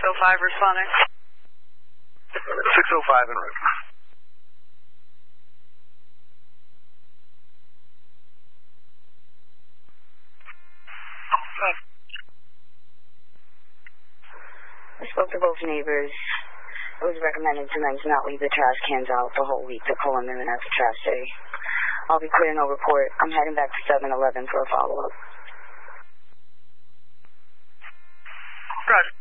605 responding. 605 en route. I spoke to both neighbors. It was recommended to them to not leave the trash cans out the whole week to pull them in after trash day. I'll be clear, no report. I'm heading back to 7-Eleven for a follow-up. Roger.